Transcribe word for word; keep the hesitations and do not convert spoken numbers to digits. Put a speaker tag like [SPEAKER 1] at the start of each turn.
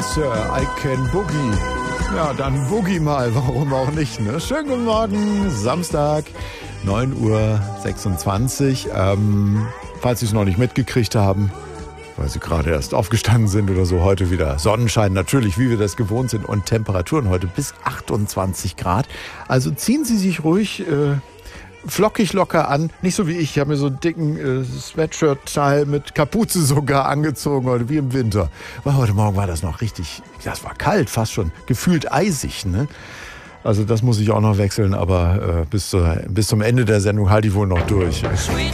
[SPEAKER 1] Sir, I can boogie. Ja, dann boogie mal, warum auch nicht, ne? Schönen guten Morgen, Samstag, neun Uhr sechsundzwanzig. Ähm, falls Sie es noch nicht mitgekriegt haben, weil Sie gerade erst aufgestanden sind oder so, heute wieder Sonnenschein, natürlich, wie wir das gewohnt sind, und Temperaturen heute bis achtundzwanzig Grad. Also ziehen Sie sich ruhig äh, flockig locker an, nicht so wie ich. Ich habe mir so einen dicken äh, Sweatshirt-Teil mit Kapuze sogar angezogen, heute wie im Winter. Aber heute Morgen war das noch richtig, das war kalt, fast schon gefühlt eisig, ne? Also das muss ich auch noch wechseln, aber äh, bis, zur, bis zum Ende der Sendung halte ich wohl noch durch.